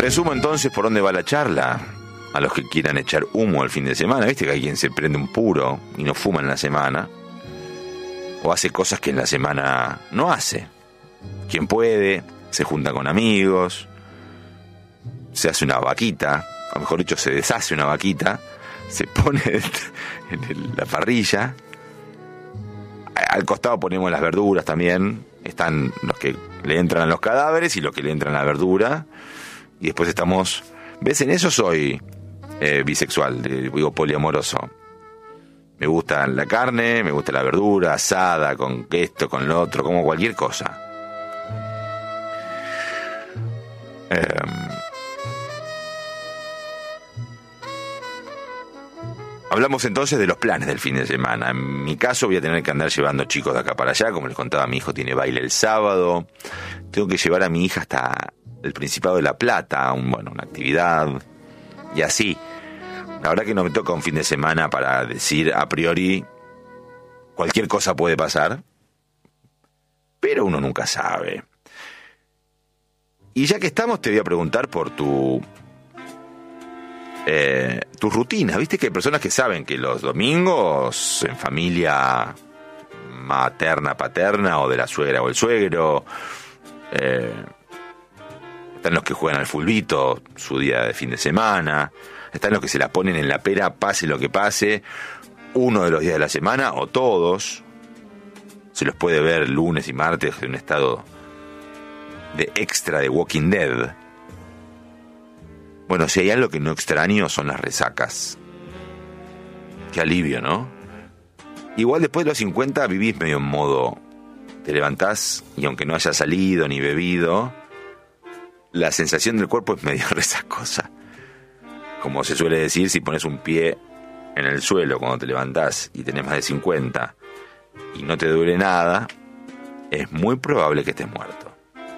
resumo entonces por dónde va la charla. A los que quieran echar humo el fin de semana, viste que hay quien se prende un puro y no fuma en la semana, o hace cosas que en la semana no hace. Quien puede, se junta con amigos, se hace una vaquita, o mejor dicho, se deshace una vaquita, se pone en la parrilla. Al costado ponemos las verduras también. Están los que le entran a los cadáveres y los que le entran a la verdura. Y después estamos... ¿Ves? En eso soy bisexual, digo poliamoroso. Me gusta la carne, me gusta la verdura, asada, con esto, con lo otro, como cualquier cosa. Hablamos entonces de los planes del fin de semana. En mi caso voy a tener que andar llevando chicos de acá para allá. Como les contaba, mi hijo tiene baile el sábado. Tengo que llevar a mi hija hasta el Principado de La Plata, una actividad. Y así. La verdad que no me toca un fin de semana para decir a priori cualquier cosa puede pasar. Pero uno nunca sabe. Y ya que estamos, te voy a preguntar por tus rutinas. Viste que hay personas que saben que los domingos en familia materna, paterna, o de la suegra o el suegro, están los que juegan al fulbito su día de fin de semana, están los que se la ponen en la pera pase lo que pase, uno de los días de la semana o todos. Se los puede ver lunes y martes en un estado de extra de Walking Dead. Bueno, si hay algo que no extraño son las resacas. Qué alivio, ¿no? Igual después de los 50 vivís medio en modo... Te levantás y aunque no hayas salido ni bebido, la sensación del cuerpo es medio resacosa. Como se suele decir, si pones un pie en el suelo cuando te levantás y tenés más de 50 y no te duele nada, es muy probable que estés muerto.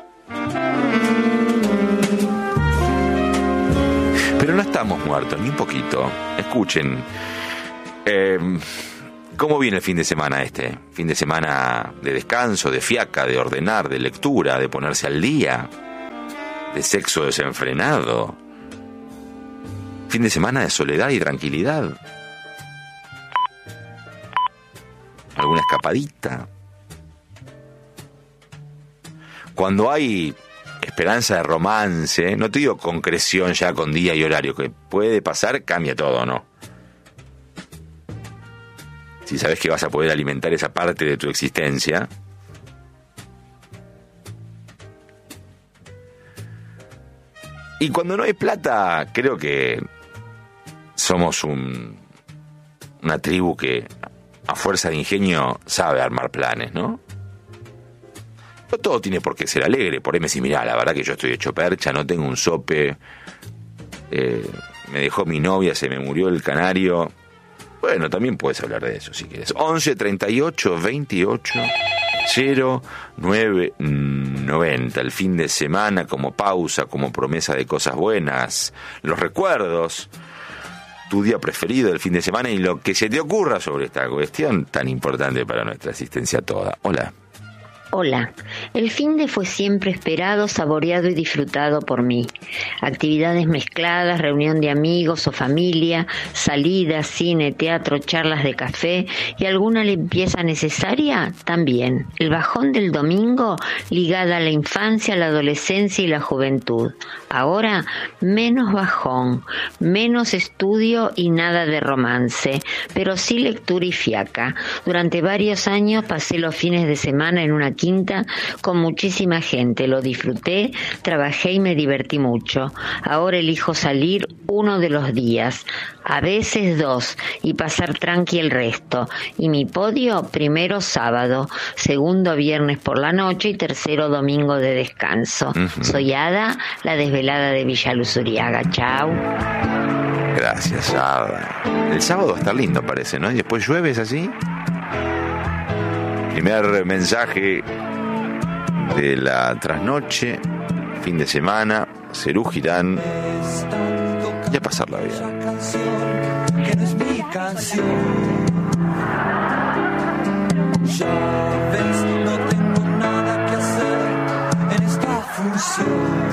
Pero no estamos muertos, ni un poquito. Escuchen, ¿cómo viene el fin de semana este? Fin de semana de descanso, de fiaca, de ordenar, de lectura, de ponerse al día, de sexo desenfrenado. Fin de semana de soledad y tranquilidad. ¿Alguna escapadita? Cuando hay esperanza de romance, no te digo concreción ya con día y horario, que puede pasar, cambia todo, ¿no? Si sabes que vas a poder alimentar esa parte de tu existencia. Y cuando no hay plata, creo que somos una tribu que a fuerza de ingenio sabe armar planes, ¿no? No todo tiene por qué ser alegre. Por ahí me decís, mirá, la verdad que yo estoy hecho percha, no tengo un sope, me dejó mi novia, se me murió el canario. Bueno, también puedes hablar de eso si quieres. 11 38 28 09 90. El fin de semana como pausa, como promesa de cosas buenas, los recuerdos, tu día preferido del fin de semana y lo que se te ocurra sobre esta cuestión tan importante para nuestra existencia toda. Hola. Hola, el finde fue siempre esperado, saboreado y disfrutado por mí. Actividades mezcladas, reunión de amigos o familia, salidas, cine, teatro, charlas de café y alguna limpieza necesaria también. El bajón del domingo ligada a la infancia, la adolescencia y la juventud. Ahora, menos bajón, menos estudio y nada de romance, pero sí lectura y fiaca. Durante varios años pasé los fines de semana en una quinta con muchísima gente, lo disfruté, trabajé y me divertí mucho. Ahora elijo salir uno de los días, a veces 2, y pasar tranqui el resto. Y mi podio, primero sábado, segundo viernes por la noche y tercero domingo de descanso. Soy Ada, la desvelada de Villa Luz Uriaga. Chau. Gracias, Ada. El sábado va a estar lindo, parece, ¿no? Y después llueve, ¿es así? Primer mensaje de la trasnoche, fin de semana, Serú Girán, y a pasarla bien. Que no es mi canción. Ya ves, no tengo nada que hacer en esta función.